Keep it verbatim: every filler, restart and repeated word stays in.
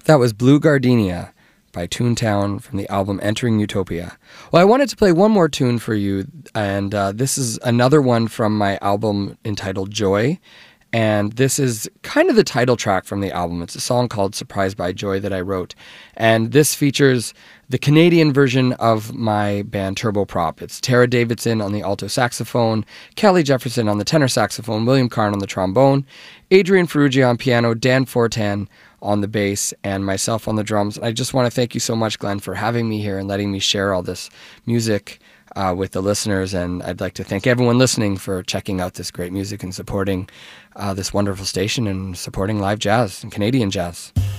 That was Blue Gardenia by Toontown from the album Entering Utopia. Well, I wanted to play one more tune for you, and uh, this is another one from my album entitled Joy. And this is kind of the title track from the album. It's a song called Surprised by Joy that I wrote. And this features the Canadian version of my band Turboprop. It's Tara Davidson on the alto saxophone, Kelly Jefferson on the tenor saxophone, William Karn on the trombone, Adrian Ferrugia on piano, Dan Fortan on the bass, and myself on the drums. I just want to thank you so much, Glenn, for having me here and letting me share all this music Uh, with the listeners, and I'd like to thank everyone listening for checking out this great music and supporting uh, this wonderful station and supporting live jazz and Canadian jazz.